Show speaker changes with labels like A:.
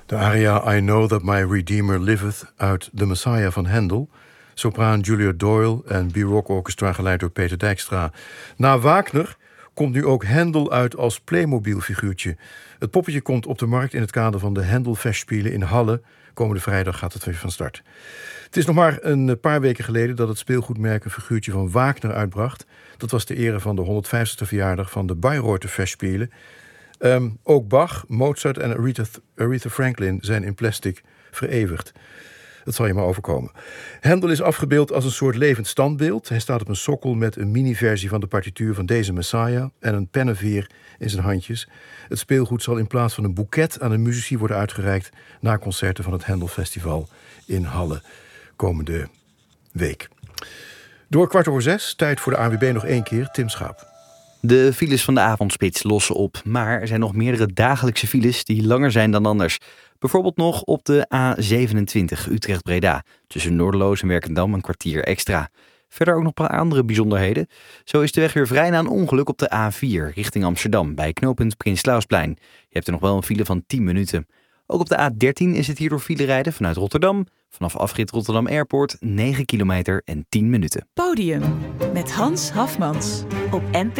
A: De aria I Know That My Redeemer Liveth uit The Messiah van Handel. Sopraan Julia Doyle en B-Rock Orchestra geleid door Peter Dijkstra. Na Wagner komt nu ook Handel uit als Playmobil-figuurtje. Het poppetje komt op de markt in het kader van de Handel-Festspielen in Halle. Komende vrijdag gaat het weer van start. Het is nog maar een paar weken geleden dat het speelgoedmerk een figuurtje van Wagner uitbracht. Dat was ter ere van de 150ste verjaardag van de Bayreuther Festspielen. Ook Bach, Mozart en Aretha Franklin zijn in plastic vereeuwigd. Het zal je maar overkomen. Handel is afgebeeld als een soort levend standbeeld. Hij staat op een sokkel met een mini-versie van de partituur van deze Messiah en een pennenveer in zijn handjes. Het speelgoed zal in plaats van een boeket aan de muzici worden uitgereikt na concerten van het Handel Festival in Halle komende week. Door 5:15, tijd voor de ANWB nog één keer, Tim Schaap.
B: De files van de avondspits lossen op, maar er zijn nog meerdere dagelijkse files die langer zijn dan anders. Bijvoorbeeld nog op de A27 Utrecht-Breda. Tussen Noorderloos en Werkendam een kwartier extra. Verder ook nog een paar andere bijzonderheden. Zo is de weg weer vrij na een ongeluk op de A4 richting Amsterdam bij knooppunt Prins Clausplein. Je hebt er nog wel een file van 10 minuten. Ook op de A13 is het hierdoor file rijden vanuit Rotterdam. Vanaf afrit Rotterdam Airport 9 kilometer en 10 minuten.
C: Podium met Hans Hafmans op NPO